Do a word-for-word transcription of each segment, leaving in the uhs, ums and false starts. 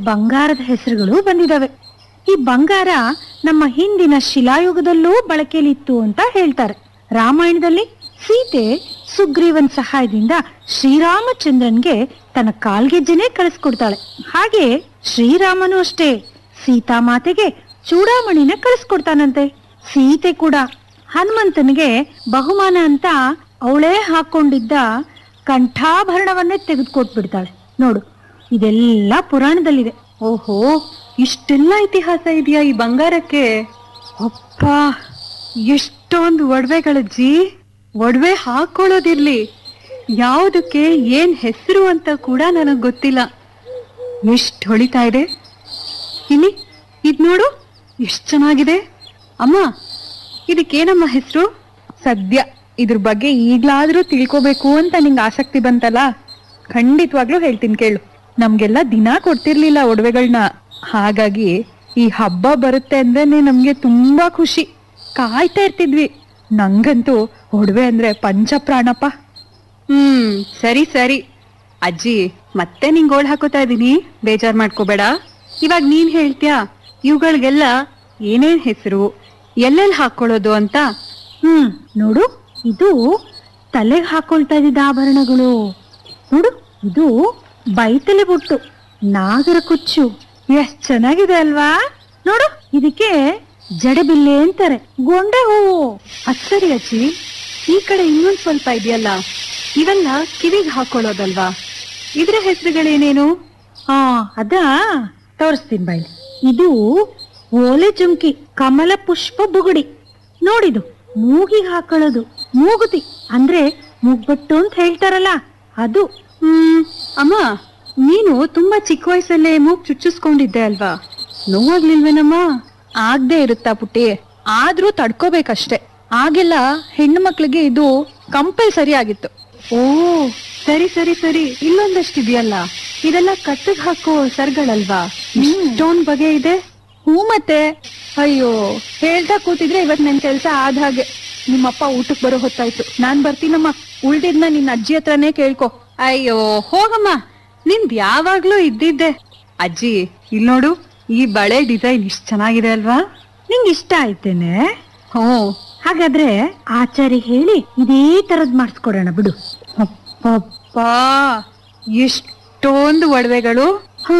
ಬಂಗಾರದ ಹೆಸರುಗಳು ಬಂದಿದಾವೆ. ಈ ಬಂಗಾರ ನಮ್ಮ ಹಿಂದಿನ ಶಿಲಾಯುಗದಲ್ಲೂ ಬಳಕೆಯಲ್ಲಿತ್ತು ಅಂತ ಹೇಳ್ತಾರೆ. ರಾಮಾಯಣದಲ್ಲಿ ಸೀತೆ ಸುಗ್ರೀವನ್ ಸಹಾಯದಿಂದ ಶ್ರೀರಾಮಚಂದ್ರನ್ಗೆ ತನ್ನ ಕಾಲ್ಗೆಜ್ಜೆನೆ ಕಳಿಸ್ಕೊಡ್ತಾಳೆ. ಹಾಗೆ ಶ್ರೀರಾಮನು ಅಷ್ಟೇ ಸೀತಾಮಾತೆಗೆ ಚೂಡಾಮಣಿನ ಕಳಿಸ್ಕೊಡ್ತಾನಂತೆ. ಸೀತೆ ಕೂಡ ಹನುಮಂತನಿಗೆ ಬಹುಮಾನ ಅಂತ ಅವಳೇ ಹಾಕೊಂಡಿದ್ದ ಕಂಠಾಭರಣವನ್ನೇ ತೆಗೆದುಕೊಟ್ಬಿಡ್ತಾಳೆ. ನೋಡು, ಇದೆಲ್ಲ ಪುರಾಣದಲ್ಲಿದೆ. ಓಹೋ, ಇಷ್ಟೆಲ್ಲ ಇತಿಹಾಸ ಇದೆಯಾ ಈ ಬಂಗಾರಕ್ಕೆ? ಅಪ್ಪ, ಎಷ್ಟೊಂದು ಒಡವೆಗಳಜ್ಜಿ. ಒಡವೆ ಹಾಕೊಳ್ಳೋದಿರ್ಲಿ, ಯಾವುದಕ್ಕೆ ಏನ್ ಹೆಸರು ಅಂತ ಕೂಡ ನನಗ್ ಗೊತ್ತಿಲ್ಲ. ಎಷ್ಟ್ ಹೊಳಿತಾ ಇದೆ. ಇಲ್ಲಿ ಇದ್ ನೋಡು, ಎಷ್ಟ್ ಚೆನ್ನಾಗಿದೆ. ಅಮ್ಮ, ಇದಕ್ಕೇನಮ್ಮ ಹೆಸರು? ಸದ್ಯ ಇದ್ರ ಬಗ್ಗೆ ಈಗ್ಲಾದ್ರೂ ತಿಳ್ಕೋಬೇಕು ಅಂತ ನಿಂಗೆ ಆಸಕ್ತಿ ಬಂತಲ್ಲ, ಖಂಡಿತವಾಗ್ಲೂ ಹೇಳ್ತೀನಿ ಕೇಳು. ನಮ್ಗೆಲ್ಲ ದಿನ ಕೊಡ್ತಿರ್ಲಿಲ್ಲ ಒಡವೆಗಳನ್ನ, ಹಾಗಾಗಿ ಈ ಹಬ್ಬ ಬರುತ್ತೆ ಅಂದ್ರೇನೆ ನಮ್ಗೆ ತುಂಬಾ ಖುಷಿ. ಕಾಯ್ತಾ ಇರ್ತಿದ್ವಿ. ನಂಗಂತೂ ಒಡವೆ ಅಂದ್ರೆ ಪಂಚ ಪ್ರಾಣಪ್ಪ. ಹ್ಮ್ ಸರಿ ಸರಿ ಅಜ್ಜಿ, ಮತ್ತೆ ನಿಂಗ್ ಗೋಳ್ ಹಾಕೋತಾ ಇದೀನಿ, ಬೇಜಾರ್ ಮಾಡ್ಕೋಬೇಡ. ಇವಾಗ ನೀನ್ ಹೇಳ್ತ್ಯಾ ಇವುಗಳಿಗೆಲ್ಲ ಏನೇನ್ ಹೆಸರು, ಎಲ್ಲೆಲ್ಲಿ ಹಾಕೊಳ್ಳೋದು ಅಂತ? ಹ್ಮ್ ನೋಡು, ಇದು ತಲೆಗೆ ಹಾಕೊಳ್ತಾ ಇದ್ದ ಆಭರಣಗಳು. ನೋಡು, ಇದು ಬೈತಲೆ ಬೊಟ್ಟು, ನಾಗರ ಕುಚ್ಚು. ಎಷ್ಟ್ ಚೆನ್ನಾಗಿದೆ ಅಲ್ವಾ? ನೋಡು, ಇದಕ್ಕೆ ಜಡೆಬಿಲ್ಲೆ ಅಂತಾರೆ, ಗೊಂಡೆ ಹೂವು. ಅಚ್ಚರಿ ಅಜ್ಜಿ, ಈ ಕಡೆ ಇನ್ನೊಂದ್ ಸ್ವಲ್ಪ ಇದೆಯಲ್ಲ, ಇವೆಲ್ಲ ಕಿವಿಗೆ ಹಾಕೊಳ್ಳೋದಲ್ವಾ? ಇದ್ರ ಹೆಸರುಗಳೇನೇನು? ಹಾ ಅದ ತೋರಿಸ್ತೀನಿ ಬೈಲಿ. ಇದು ಓಲೆ ಜುಮ್ಕಿ, ಕಮಲ ಪುಷ್ಪ ಬುಗುಡಿ. ನೋಡಿದು ಮೂಗಿಗೆ ಹಾಕೊಳ್ಳೋದು ಮೂಗುತಿ, ಅಂದ್ರೆ ಮೂಗ್ಬಟ್ಟು ಅಂತ ಹೇಳ್ತಾರಲ್ಲ ಅದು. ಹ್ಮ್ ಅಮ್ಮ, ನೀನು ತುಂಬಾ ಚಿಕ್ಕ ವಯಸ್ಸಲ್ಲೇ ಮೂಗ್ ಚುಚ್ಚಿಸ್ಕೊಂಡಿದ್ದೆ ಅಲ್ವಾ? ನೋವಾಗ್ಲಿಲ್ವೇನಮ್ಮ? ಆಗ್ದೇ ಇರುತ್ತಾ ಪುಟ್ಟಿ, ಆದ್ರೂ ತಡ್ಕೋಬೇಕಷ್ಟೆ. ಆಗೆಲ್ಲ ಹೆಣ್ಣು ಮಕ್ಳಿಗೆ ಇದು ಕಂಪಲ್ಸರಿ ಆಗಿತ್ತು. ಓ ಸರಿ ಸರಿ ಸರಿ, ಇಲ್ಲೊಂದಷ್ಟಿದೆಯಲ್ಲ, ಇದೆಲ್ಲ ಕತ್ತಿಗೆ ಹಾಕೋ ಸರ್ಗಳಲ್ವಾ? ಇಷ್ಟೊಂದ್ ಬಗೆ ಇದೆ. ಹೂ ಮತ್ತೆ. ಅಯ್ಯೋ, ಹೇಳ್ತಾ ಕೂತಿದ್ರೆ ಇವತ್ ನನ್ ಕೆಲ್ಸ ಆದ ಹಾಗೆ. ನಿಮ್ಮಪ್ಪ ಊಟಕ್ ಬರೋ ಹೊತ್ತಾಯ್ತು, ನಾನ್ ಬರ್ತೀನಮ್ಮ. ಉಳ್ದಿದ್ನ ನಿನ್ನ ಅಜ್ಜಿ ಹತ್ರನೇ ಕೇಳ್ಕೊ. ಅಯ್ಯೋ ಹೋಗಮ್ಮ, ನಿಂದ್ ಯಾವಾಗ್ಲೂ ಇದ್ದಿದ್ದೆ. ಅಜ್ಜಿ ಇಲ್ ನೋಡು, ಈ ಬಳೆ ಡಿಸೈನ್ ಇಷ್ಟ ಚೆನ್ನಾಗಿದೆ ಅಲ್ವಾ? ನಿಂಗ್ ಇಷ್ಟ ಆಯ್ತೇನೆ? ಹ್ಞೂ, ಹಾಗಾದ್ರೆ ಆಚಾರಿ ಹೇಳಿ ಇದೇ ತರದ್ ಮಾಡಿಸ್ಕೊಡೋಣ ಬಿಡು. ಅಪ್ಪಪ್ಪ, ಎಷ್ಟೊಂದು ಒಡವೆಗಳು. ಹಾ,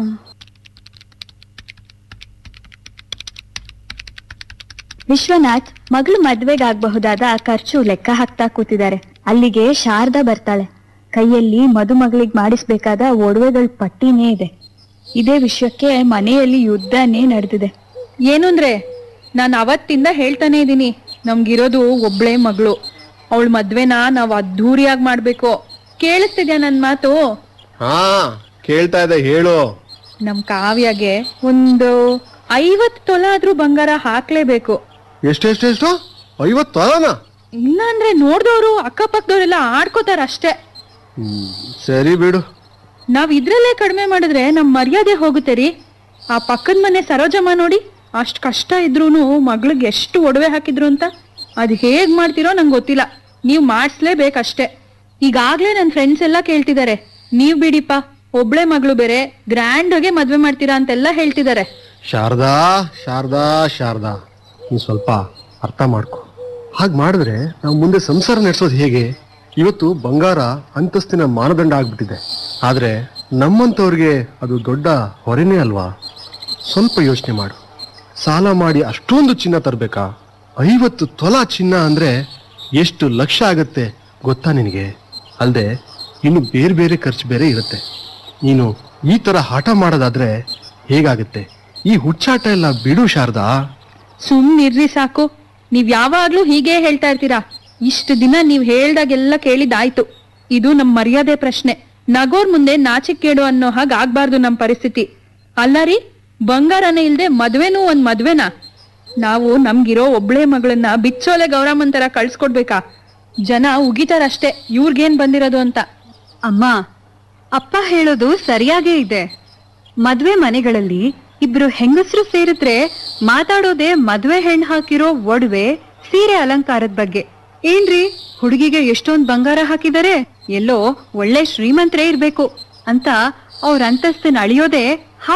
ವಿಶ್ವನಾಥ್ ಮಗಳು ಮದ್ವೆಗಾಗಬಹುದಾದ ಖರ್ಚು ಲೆಕ್ಕ ಹಾಕ್ತಾ ಕೂತಿದ್ದಾರೆ. ಅಲ್ಲಿಗೆ ಶಾರದಾ ಬರ್ತಾಳೆ. ಕೈಯಲ್ಲಿ ಮದುಮಗಳಿಗೆ ಮಾಡಿಸ್ಬೇಕಾದ ಒಡವೆಗಳ ಪಟ್ಟಿನೇ ಇದೆ. ಇದೇ ವಿಷಯಕ್ಕೆ ಮನೆಯಲ್ಲಿ ಯುದ್ಧನೇ ನಡೆದಿದೆ. ಏನು ಅಂದ್ರೆ, ನಾನು ಅವತ್ತಿಂದ ಹೇಳ್ತಾನೆ ಇದ್ದೀನಿ, ನಮ್ಗಿರೋದು ಒಬ್ಳೆ ಮಗಳು, ಅವಳ ಮದ್ವೆನ ನಾವ್ ಅದ್ದೂರಿಯಾಗಿ ಮಾಡ್ಬೇಕು. ಕೇಳಿಸ್ತಿದ್ಯಾ ನನ್ ಮಾತು? ಹಾ ಕೇಳ್ತಾ ಇದೆ, ಹೇಳು. ನಮ್ ಕಾವ್ಯಗೆ ಒಂದು ಐವತ್ ತೊಲ ಆದ್ರೂ ಬಂಗಾರ ಹಾಕ್ಲೇಬೇಕು. ಎಷ್ಟೆಷ್ಟೆಷ್ಟು? ಐವತ್ ತೊಲನ? ಇಲ್ಲ ಅಂದ್ರೆ ನೋಡ್ದವ್ರು ಅಕ್ಕಪಕ್ಕದವ್ರೆಲ್ಲ ಆಡ್ಕೋತಾರ ಅಷ್ಟೇ. ಹ್ಮ್ ಸರಿ ಬಿಡು. ನಾವ್ ಇದ್ರಲ್ಲೇ ಕಡಿಮೆ ಮಾಡಿದ್ರೆ ನಮ್ ಮರ್ಯಾದೆ ಹೋಗುತ್ತೆ ರೀ. ಆ ಪಕ್ಕದ ಮನೆ ಸರೋಜಮ್ಮ ನೋಡಿ, ಅಷ್ಟ್ ಕಷ್ಟ ಇದ್ರೂನು ಮಗಳಿಗೆ ಎಷ್ಟು ಒಡವೆ ಹಾಕಿದ್ರು ಅಂತ. ಅದ್ ಹೇಗ್ ಮಾಡ್ತಿರೋ ನಂಗೆ ಗೊತ್ತಿಲ್ಲ, ನೀವ್ ಮಾಡಿಸ್ಲೇಬೇಕಷ್ಟೇ. ಈಗಾಗ್ಲೇ ನನ್ ಫ್ರೆಂಡ್ಸ್ ಎಲ್ಲ ಕೇಳ್ತಿದ್ದಾರೆ, ನೀವ್ ಬಿಡಿಪ್ಪ, ಒಬ್ಳೆ ಮಗಳು ಬೇರೆ, ಗ್ರ್ಯಾಂಡ್ ಆಗಿ ಮದ್ವೆ ಮಾಡ್ತೀರಾ ಅಂತೆಲ್ಲ ಹೇಳ್ತಿದ್ದಾರೆ. ಶಾರದಾ ಶಾರದಾ ಶಾರದಾ, ನೀ ಸ್ವಲ್ಪ ಅರ್ಥ ಮಾಡ್ಕೊ. ಹಾಗೆ ಮಾಡಿದ್ರೆ ನಾವು ಮುಂದೆ ಸಂಸಾರ ನಡೆಸೋದು ಹೇಗೆ? ಇವತ್ತು ಬಂಗಾರ ಅಂತಸ್ತಿನ ಮಾನದಂಡ ಆಗ್ಬಿಟ್ಟಿದೆ, ಆದ್ರೆ ನಮ್ಮಂತವ್ರಿಗೆ ಅದು ದೊಡ್ಡ ಹೊರೆನೇ ಅಲ್ವಾ? ಸ್ವಲ್ಪ ಯೋಚನೆ ಮಾಡು. ಸಾಲ ಮಾಡಿ ಅಷ್ಟೊಂದು ಚಿನ್ನ ತರಬೇಕಾ? ಐವತ್ತು ತೊಲ ಚಿನ್ನ ಅಂದ್ರೆ ಎಷ್ಟು ಲಕ್ಷ ಆಗತ್ತೆ ಗೊತ್ತಾ ನಿನಗೆ? ಅಲ್ಲದೆ ಇನ್ನು ಬೇರೆ ಬೇರೆ ಖರ್ಚು ಬೇರೆ ಇರುತ್ತೆ. ನೀನು ಈ ತರ ಹಠ ಮಾಡೋದಾದ್ರೆ ಹೇಗಾಗುತ್ತೆ? ಈ ಹುಚ್ಚಾಟ ಎಲ್ಲ ಬಿಡು ಶಾರದಾ. ಸುಮ್ನಿರ್ರಿ ಸಾಕು, ನೀವ್ ಯಾವಾಗ್ಲೂ ಹೀಗೆ ಹೇಳ್ತಾ ಇರ್ತೀರಾ. ಇಷ್ಟು ದಿನ ನೀವ್ ಹೇಳ್ದಾಗೆಲ್ಲ ಕೇಳಿದಾಯ್ತು. ಇದು ನಮ್ ಮರ್ಯಾದೆ ಪ್ರಶ್ನೆ. ನಗೋರ್ ಮುಂದೆ ನಾಚಿಕೇಡು ಅನ್ನೋ ಹಾಗೆ ಆಗ್ಬಾರ್ದು ನಮ್ ಪರಿಸ್ಥಿತಿ. ಅಲ್ಲ ರೀ, ಬಂಗಾರನೇ ಇಲ್ದೆ ಮದ್ವೆನೂ ಒಂದ್ ಮದ್ವೆನಾ? ನಾವು ನಮ್ಗಿರೋ ಒಬ್ಳೆ ಮಗಳನ್ನ ಬಿಚ್ಚೋಲೆ ಗೌರಮ್ಮನ್ ತರ ಕಳ್ಸ್ಕೊಡ್ಬೇಕಾ? ಜನ ಉಗಿತಾರಷ್ಟೇ ಇವ್ರಿಗೇನ್ ಬಂದಿರೋದು ಅಂತ. ಅಮ್ಮ, ಅಪ್ಪ ಹೇಳೋದು ಸರಿಯಾಗೇ ಇದೆ. ಮದ್ವೆ ಮನೆಗಳಲ್ಲಿ ಇಬ್ರು ಹೆಂಗಸರು ಸೇರಿದ್ರೆ ಮಾತಾಡೋದೇ ಮದ್ವೆ ಹೆಣ್ಣು ಹಾಕಿರೋ ಒಡವೆ, ಸೀರೆ ಅಲಂಕಾರದ ಬಗ್ಗೆ. ಏನ್ರಿ, ಹುಡುಗಿಗೆ ಎಷ್ಟೊಂದ್ ಬಂಗಾರ ಹಾಕಿದರೆ, ಎಲ್ಲೋ ಒಳ್ಳೆ ಶ್ರೀಮಂತರೇ ಇರ್ಬೇಕು ಅಂತ ಅವ್ರ ಅಂತಸ್ತನ್ನ ಅಳಿಯೋದೇ